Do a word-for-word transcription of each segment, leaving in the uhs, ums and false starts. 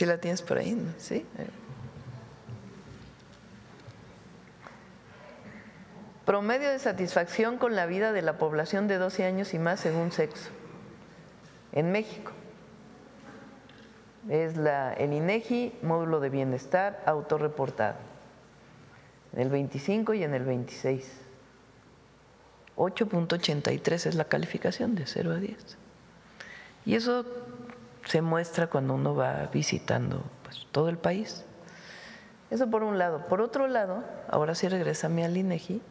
¿Sí la tienes por ahí? ¿No? ¿Sí? Promedio de satisfacción con la vida de la población de doce años y más según sexo. En México es la, el INEGI, módulo de bienestar autorreportado, en el veinticinco y en el veintiséis. ocho punto ochenta y tres es la calificación de cero a diez. Y eso se muestra cuando uno va visitando pues, todo el país. Eso por un lado. Por otro lado, ahora sí regrésame al INEGI.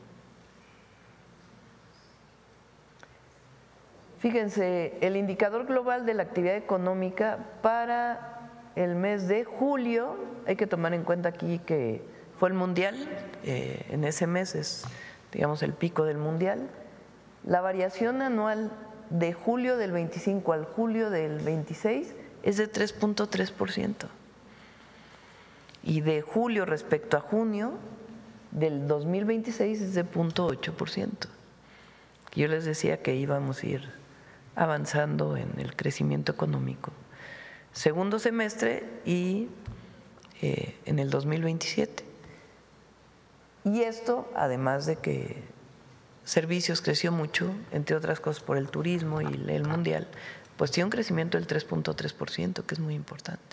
Fíjense, el indicador global de la actividad económica para el mes de julio, hay que tomar en cuenta aquí que fue el mundial, eh, en ese mes es, digamos, el pico del mundial. La variación anual de julio del veinticinco al julio del veintiséis es de tres punto tres por ciento. Y de julio respecto a junio del dos mil veintiséis es de cero punto ocho por ciento. Yo les decía que íbamos a ir avanzando en el crecimiento económico segundo semestre y eh, en el dos mil veintisiete. Y esto, además de que servicios creció mucho, entre otras cosas por el turismo y el mundial, pues tiene un crecimiento del tres punto tres por ciento, que es muy importante.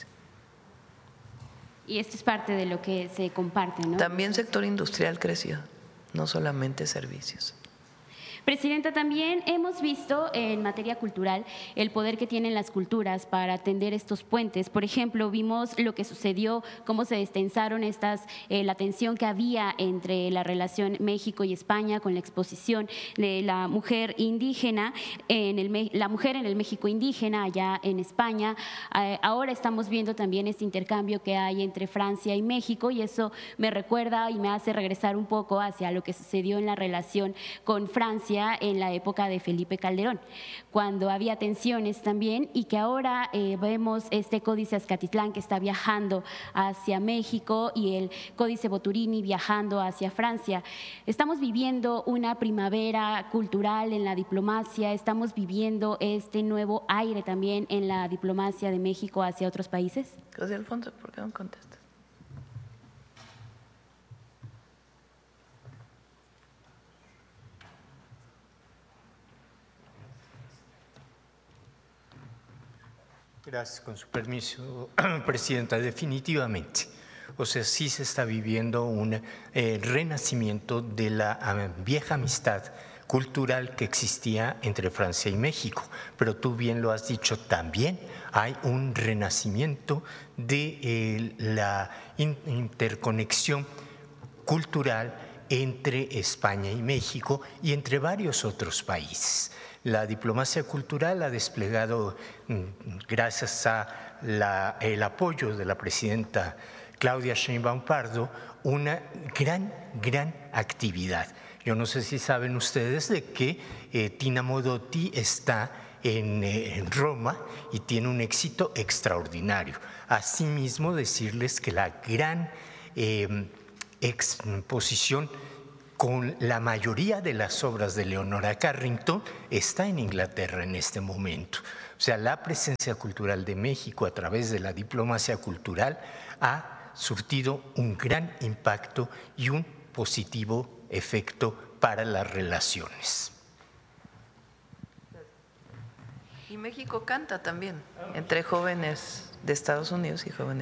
Y esto es parte de lo que se comparte, ¿no? También sector industrial creció, no solamente servicios. Presidenta, también hemos visto en materia cultural el poder que tienen las culturas para atender estos puentes. Por ejemplo, vimos lo que sucedió, cómo se destensaron estas, eh, la tensión que había entre la relación México y España con la exposición de la mujer indígena, en el, la mujer en el México indígena allá en España. Eh, ahora estamos viendo también este intercambio que hay entre Francia y México y eso me recuerda y me hace regresar un poco hacia lo que sucedió en la relación con Francia en la época de Felipe Calderón, cuando había tensiones también y que ahora eh, vemos este Códice Azcatitlán que está viajando hacia México y el Códice Boturini viajando hacia Francia. Estamos viviendo una primavera cultural en la diplomacia, estamos viviendo este nuevo aire también en la diplomacia de México hacia otros países. José Alfonso, ¿por qué no contestas? Gracias, con su permiso, Presidenta. Definitivamente, o sea, sí se está viviendo un eh, renacimiento de la uh, vieja amistad cultural que existía entre Francia y México, pero tú bien lo has dicho, también hay un renacimiento de eh, la in interconexión cultural entre España y México y entre varios otros países. La diplomacia cultural ha desplegado, gracias a la, el apoyo de la presidenta Claudia Sheinbaum Pardo, una gran, gran actividad. Yo no sé si saben ustedes de que eh, Tina Modotti está en, eh, en Roma y tiene un éxito extraordinario. Asimismo, decirles que la gran eh, exposición con la mayoría de las obras de Leonora Carrington está en Inglaterra en este momento. O sea, la presencia cultural de México a través de la diplomacia cultural ha surtido un gran impacto y un positivo efecto para las relaciones. Y México canta también entre jóvenes de Estados Unidos y jóvenes